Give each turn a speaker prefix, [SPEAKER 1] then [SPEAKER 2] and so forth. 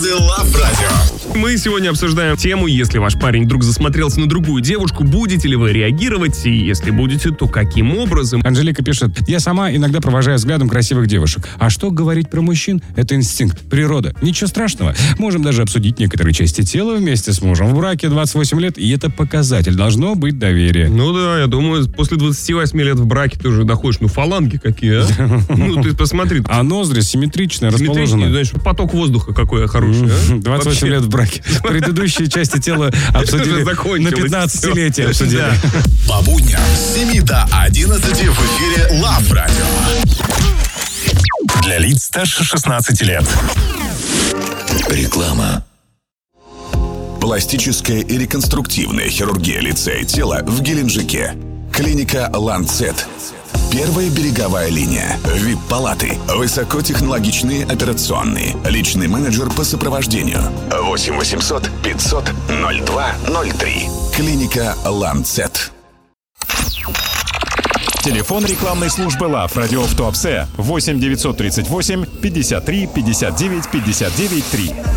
[SPEAKER 1] Однажды Love Radio.
[SPEAKER 2] Мы сегодня обсуждаем тему, если ваш парень вдруг засмотрелся на другую девушку, будете ли вы реагировать, и если будете, то каким образом?
[SPEAKER 3] Анжелика пишет: я сама иногда провожаю взглядом красивых девушек. А что говорить про мужчин? Это инстинкт, природа. Ничего страшного. Можем даже обсудить некоторые части тела вместе с мужем. В браке 28 лет, и это показатель. Должно быть доверие.
[SPEAKER 2] Ну да, я думаю, после 28 лет в браке ты уже доходишь, фаланги какие, а? Ну, ты посмотри.
[SPEAKER 3] А ноздри симметрично расположены.
[SPEAKER 2] Знаешь, поток воздуха какой хороший, а?
[SPEAKER 3] 28 лет в браке. Предыдущие части тела обсудили на 15-летие. Обсудили.
[SPEAKER 1] По будням с 7 до 11 в эфире Love Radio. Для лиц старше 16 лет. Реклама. Пластическая и реконструктивная хирургия лица и тела в Геленджике. Клиника «Ланцет». Первая береговая линия. ВИП-палаты. Высокотехнологичные операционные. Личный менеджер по сопровождению. 8 800 500 02 03. Клиника «Ланцет».
[SPEAKER 4] Телефон рекламной службы Love Radio в Туапсе 8 938 53 59 59 3.